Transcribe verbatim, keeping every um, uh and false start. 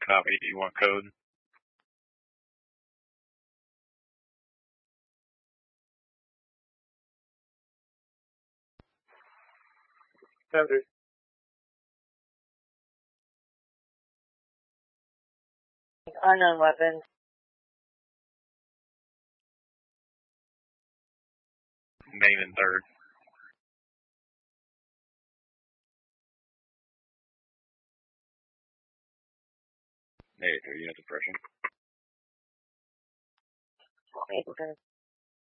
Copy. Do you want code? Coded. Unknown weapons. Name in third. Hey, do you have depression? Okay.